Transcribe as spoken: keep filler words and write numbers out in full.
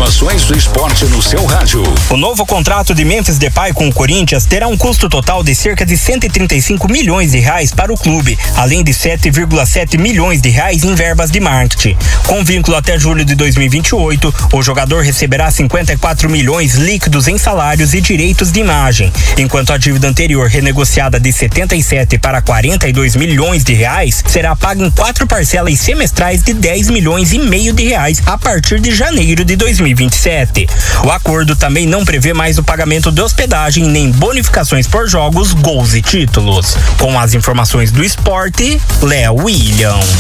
informações do esporte no seu rádio. O novo contrato de Memphis Depay com o Corinthians terá um custo total de cerca de cento e trinta e cinco milhões de reais para o clube, além de sete vírgula sete milhões de reais em verbas de marketing. Com vínculo até julho de dois mil e vinte e oito, o jogador receberá cinquenta e quatro milhões líquidos em salários e direitos de imagem, enquanto a dívida anterior, renegociada de setenta e sete para quarenta e dois milhões de reais, será paga em quatro parcelas semestrais de dez milhões e meio de reais a partir de janeiro de dois mil e vinte e sete. O acordo também não prevê mais o pagamento de hospedagem nem bonificações por jogos, gols e títulos. Com as informações do esporte, Léo William.